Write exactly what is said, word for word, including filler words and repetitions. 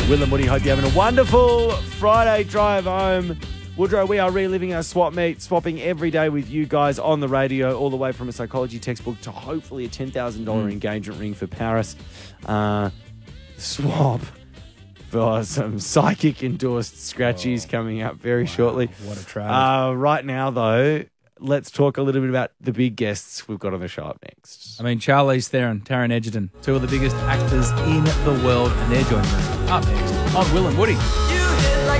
Will and Woody, hope you're having a wonderful Friday drive home. Woodrow, we are reliving our swap meet, swapping every day with you guys on the radio, all the way from a psychology textbook to hopefully a ten thousand dollars mm. engagement ring for Paris. Uh, swap for some psychic-endorsed scratchies oh. coming up very wow. shortly. What a trade. Uh, right now, though, let's talk a little bit about the big guests we've got on the show up next. I mean, Charlize Theron, Taron Egerton, two of the biggest actors in the world, and they're joining us up next on Will and Woody.